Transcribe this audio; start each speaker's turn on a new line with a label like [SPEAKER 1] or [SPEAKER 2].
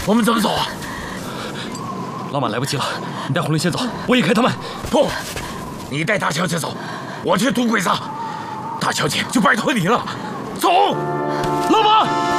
[SPEAKER 1] 我们怎么走啊？
[SPEAKER 2] 老马来不及了，你带红绫先走，我引开他们。
[SPEAKER 1] 不，你带大小姐走，我去堵鬼子，大小姐就拜托你了。走，
[SPEAKER 2] 老马。